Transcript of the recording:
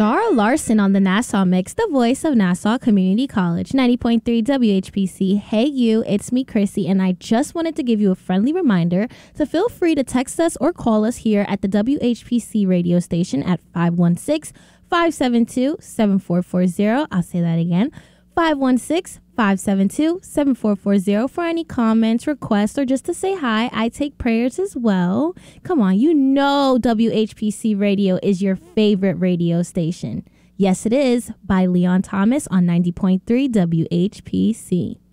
Zara Larson on the Nassau Mix, the voice of Nassau Community College, 90.3 WHPC. Hey you, it's me, Chrissy, and I just wanted to give you a friendly reminder to feel free to text us or call us here at the WHPC radio station at 516-572-7440. I'll say that again, 516-572-7440 for any comments, requests, or just to say hi. I take prayers as well. Come on, you know WHPC Radio is your favorite radio station. Yes, it is, by Leon Thomas on 90.3 WHPC.